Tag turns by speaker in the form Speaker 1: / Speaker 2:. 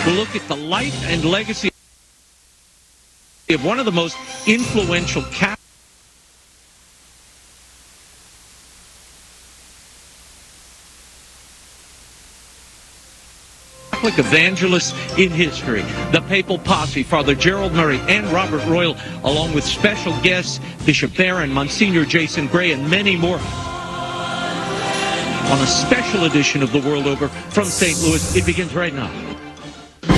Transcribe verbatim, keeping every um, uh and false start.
Speaker 1: We'll look at the life and legacy of one of the most influential Catholic evangelists in history, the Papal Posse, Father Gerald Murray and Robert Royal, along with special guests, Bishop Barron, Monsignor Jason Gray, and many more, on a special edition of The World Over from Saint Louis. It begins right now.